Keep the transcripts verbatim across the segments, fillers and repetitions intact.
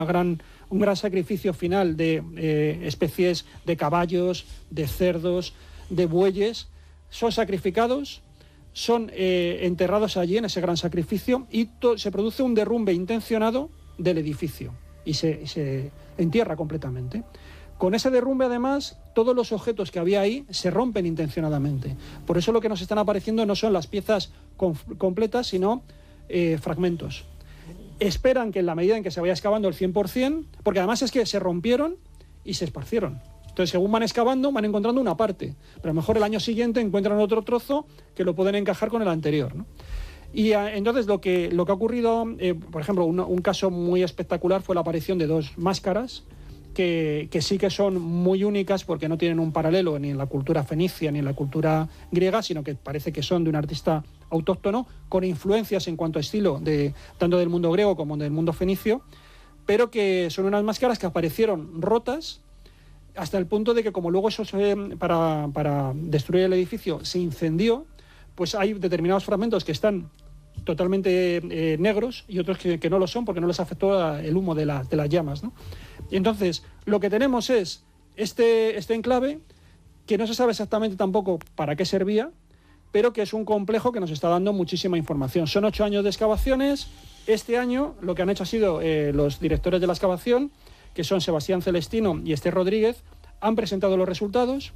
gran, un gran sacrificio final de eh, especies de caballos, de cerdos, de bueyes, son sacrificados, son eh, enterrados allí en ese gran sacrificio y se produce un derrumbe intencionado del edificio y se, y se entierra completamente. Con ese derrumbe, además, todos los objetos que había ahí se rompen intencionadamente. Por eso lo que nos están apareciendo no son las piezas completas, sino eh, fragmentos. Esperan que en la medida en que se vaya excavando el cien por cien, porque además es que se rompieron y se esparcieron. Entonces, según van excavando, van encontrando una parte, pero a lo mejor el año siguiente encuentran otro trozo que lo pueden encajar con el anterior, ¿no? Y a, entonces lo que, lo que ha ocurrido, eh, por ejemplo, un, un caso muy espectacular fue la aparición de dos máscaras que, que sí que son muy únicas porque no tienen un paralelo ni en la cultura fenicia ni en la cultura griega, sino que parece que son de un artista autóctono con influencias en cuanto a estilo de, tanto del mundo griego como del mundo fenicio, pero que son unas máscaras que aparecieron rotas hasta el punto de que como luego eso se, para, para destruir el edificio se incendió, pues hay determinados fragmentos que están totalmente eh, negros y otros que, que no lo son porque no les afectó el humo de, la, de las llamas, ¿no? Y entonces lo que tenemos es este, este enclave que no se sabe exactamente tampoco para qué servía, pero que es un complejo que nos está dando muchísima información. Son ocho años de excavaciones. Este año lo que han hecho ha sido eh, los directores de la excavación, que son Sebastián Celestino y Esther Rodríguez, han presentado los resultados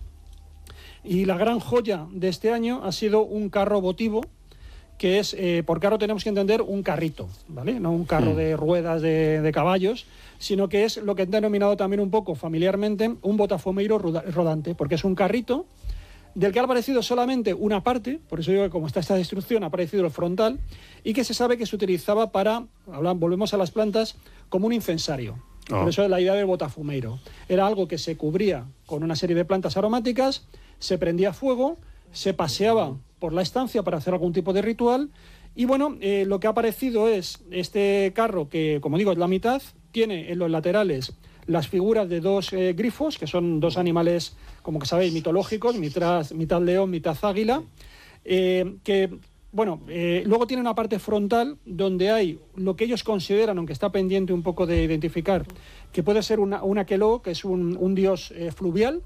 y la gran joya de este año ha sido un carro votivo, que es, eh, por carro tenemos que entender un carrito, ¿vale? No un carro mm. de ruedas de, de caballos, sino que es lo que han denominado también un poco familiarmente un botafumeiro rodante, porque es un carrito del que ha aparecido solamente una parte, por eso digo que como está esta destrucción ha aparecido el frontal, y que se sabe que se utilizaba para, hablamos, volvemos a las plantas, como un incensario. Oh. Por eso es la idea del botafumeiro. Era algo que se cubría con una serie de plantas aromáticas, se prendía fuego, se paseaba por la estancia para hacer algún tipo de ritual, y bueno, eh, lo que ha aparecido es este carro que, como digo, es la mitad, tiene en los laterales las figuras de dos eh, grifos, que son dos animales, como que sabéis, mitológicos, mitad, mitad león, mitad águila, eh, que, bueno, eh, luego tiene una parte frontal donde hay lo que ellos consideran, aunque está pendiente un poco de identificar, que puede ser una, un aqueloo, que es un, un dios eh, fluvial,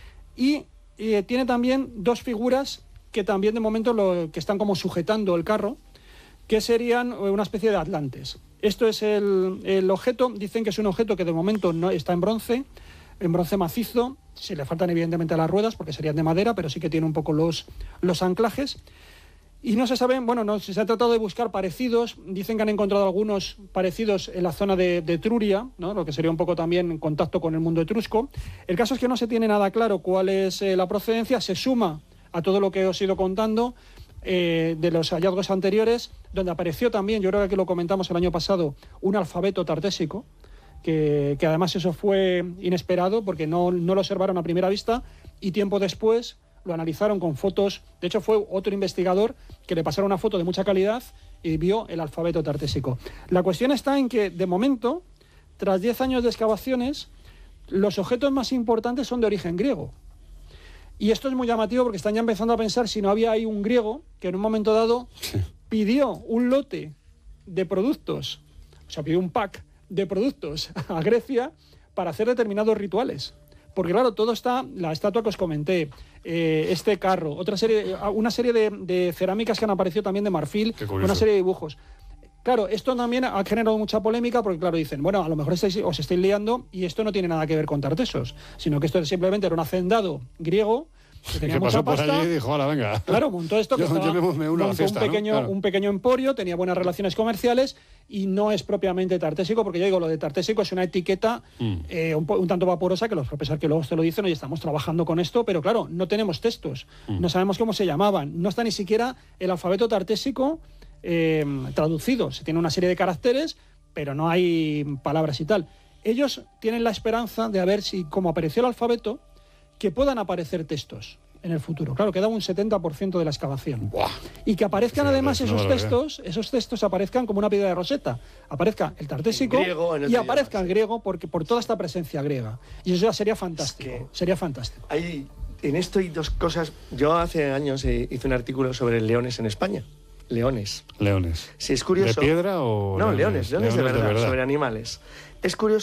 y eh, tiene también dos figuras que también de momento lo, que están como sujetando el carro, que serían una especie de atlantes. Esto es el, el objeto, dicen que es un objeto que de momento no está en bronce, en bronce macizo, se le faltan evidentemente las ruedas porque serían de madera, pero sí que tiene un poco los, los anclajes. Y no se saben, bueno, no, se ha tratado de buscar parecidos, dicen que han encontrado algunos parecidos en la zona de, de Etruria, ¿no? Lo que sería un poco también en contacto con el mundo etrusco. El caso es que no se tiene nada claro cuál es eh, la procedencia, se suma a todo lo que os he ido contando, Eh, de los hallazgos anteriores, donde apareció también, yo creo que aquí lo comentamos el año pasado, un alfabeto tartésico, que, que además eso fue inesperado porque no, no lo observaron a primera vista y tiempo después lo analizaron con fotos. De hecho fue otro investigador que le pasaron una foto de mucha calidad y vio el alfabeto tartésico. La cuestión está en que de momento, tras diez años de excavaciones, los objetos más importantes son de origen griego. Y esto es muy llamativo porque están ya empezando a pensar si no había ahí un griego que en un momento dado pidió un lote de productos, o sea, pidió un pack de productos a Grecia para hacer determinados rituales. Porque claro, todo está, la estatua que os comenté, eh, este carro, otra serie, una serie de, de cerámicas que han aparecido también de marfil, una serie de dibujos. Claro, esto también ha generado mucha polémica porque, claro, dicen, bueno, a lo mejor estáis, os estáis liando y esto no tiene nada que ver con Tartesos, sino que esto simplemente era un hacendado griego que tenía mucha pasta. Por allí y dijo, hola, venga. Claro, montó esto, que yo, estaba, yo me, me uno a la fiesta, un, pequeño, ¿no? Claro. un pequeño emporio, tenía buenas relaciones comerciales y no es propiamente tartésico, porque yo digo, lo de tartésico es una etiqueta mm. eh, un, un tanto vaporosa que los propios arqueólogos te lo dicen, oye, estamos trabajando con esto, pero claro, no tenemos textos, mm. no sabemos cómo se llamaban, no está ni siquiera el alfabeto tartésico Eh, traducido, se tiene una serie de caracteres, pero no hay palabras y tal. Ellos tienen la esperanza de a ver si, como apareció el alfabeto, que puedan aparecer textos en el futuro. Claro, queda un setenta por ciento de la excavación. Buah. Y que aparezcan sí, además esos no textos, esos textos aparezcan como una piedra de Rosetta. Aparezca el tartésico griego, y aparezca el griego porque, por toda esta presencia griega. Y eso ya sería fantástico. Es que sería fantástico. Hay, en esto hay dos cosas. Yo hace años hice un artículo sobre leones en España. Leones. Leones. Sí, es curioso. ¿De piedra o...? No, leones, leones, leones de, verdad, de verdad, sobre animales. Es curioso